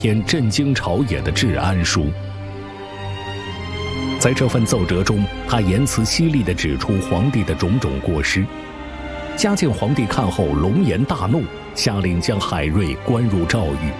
篇震惊朝野的治安书。在这份奏折中，他言辞犀利地指出皇帝的种种过失。嘉靖皇帝看后龙颜大怒，下令将海瑞关入诏狱。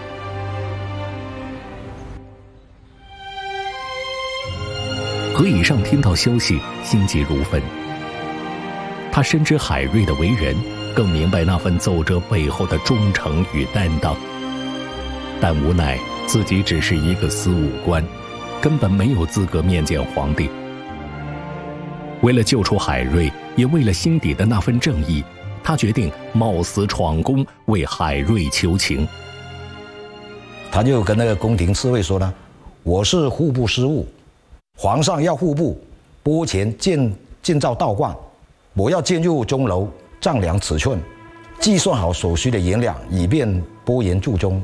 何以上听到消息，心急如焚。他深知海瑞的为人，更明白那份奏折背后的忠诚与担当，但无奈自己只是一个司武官，根本没有资格面见皇帝。为了救出海瑞，也为了心底的那份正义，他决定冒死闯宫为海瑞求情。 他就跟那个宫廷侍卫说呢：“我是户部司务，皇上要户部拨钱建造道观，我要进入钟楼丈量尺寸，计算好所需的银两，以便拨言铸钟。”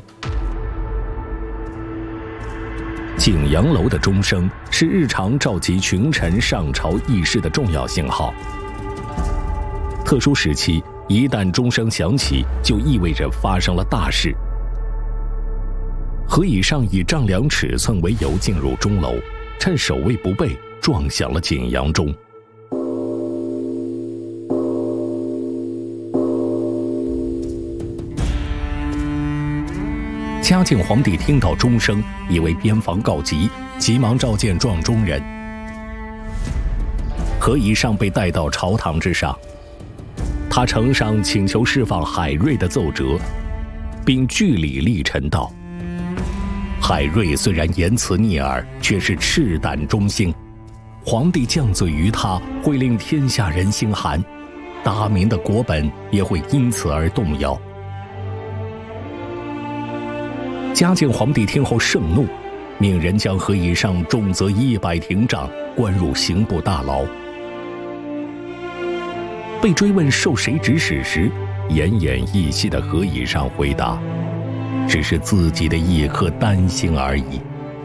景阳楼的钟声是日常召集群臣上朝议事的重要信号。特殊时期，一旦钟声响起，就意味着发生了大事。何以上以丈量尺寸为由进入钟楼，趁守卫不备，撞响了景阳钟。嘉靖皇帝听到钟声，以为边防告急，急忙召见撞钟人。何以上被带到朝堂之上，他呈上请求释放海瑞的奏折，并据理力陈道：海瑞虽然言辞逆耳，却是赤胆忠心，皇帝降罪于他，会令天下人心寒，大明的国本也会因此而动摇。嘉靖皇帝听后盛怒，命人将何以上重则100廷杖，关入刑部大牢。被追问受谁指使时，奄奄一息的何以上回答：只是自己的一颗丹心而已。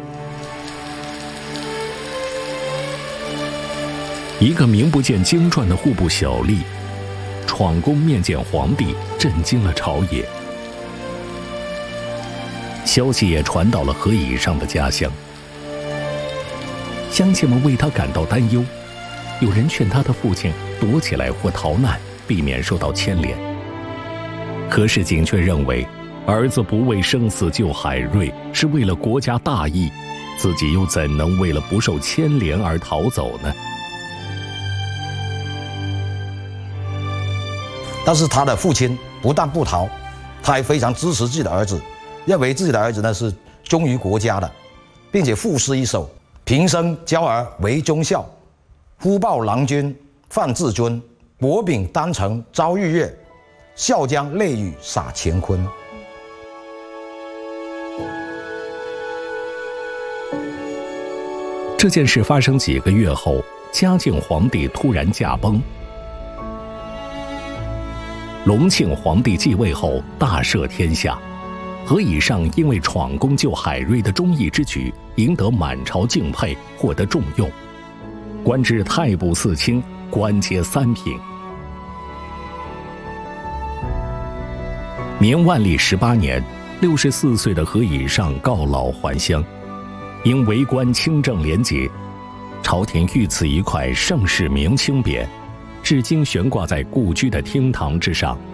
一个名不见经传的户部小吏，闯宫面见皇帝，震惊了朝野。消息也传到了何以上的家乡，乡亲们为他感到担忧，有人劝他的父亲躲起来或逃难，避免受到牵连。何世景却认为，儿子不为生死救海瑞，是为了国家大义，自己又怎能为了不受牵连而逃走呢？ 但是他的父亲不但不逃，他还非常支持自己的儿子，认为自己的儿子呢是忠于国家的，并且赋诗一首：平生教儿为忠孝，忽报郎君范至尊，薄饼丹城朝日月，笑将泪雨洒乾坤。 这件事发生几个月后，嘉靖皇帝突然驾崩。隆庆皇帝继位后，大赦天下。何以上因为闯宫救海瑞的忠义之举，赢得满朝敬佩，获得重用，官至太仆寺卿，官阶3品。明万历18年，64岁的何以上告老还乡，因为官清正廉洁，朝廷御赐一块盛世明清匾，至今悬挂在故居的厅堂之上。